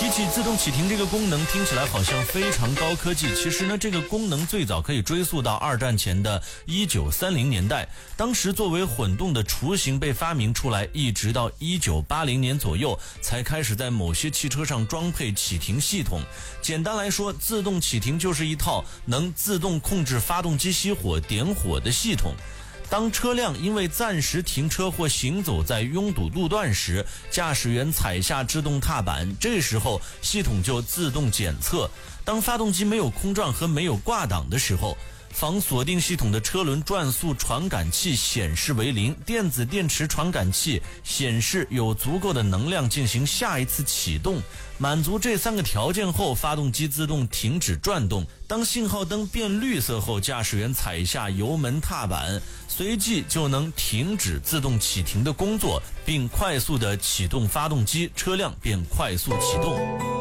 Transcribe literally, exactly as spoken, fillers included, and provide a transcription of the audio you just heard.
提起自动启停这个功能，听起来好像非常高科技。其实呢，这个功能最早可以追溯到二战前的一九三零年代，当时作为混动的雏形被发明出来，一直到一九八零年左右才开始在某些汽车上装配启停系统。简单来说，自动启停就是一套能自动控制发动机熄火点火的系统。当车辆因为暂时停车或行走在拥堵路段时，驾驶员踩下制动踏板，这时候系统就自动检测。当发动机没有空转和没有挂档的时候，防锁定系统的车轮转速传感器显示为零，电子电池传感器显示有足够的能量进行下一次启动。满足这三个条件后，发动机自动停止转动。当信号灯变绿色后，驾驶员踩下油门踏板，随即就能停止自动启停的工作，并快速的启动发动机，车辆便快速启动。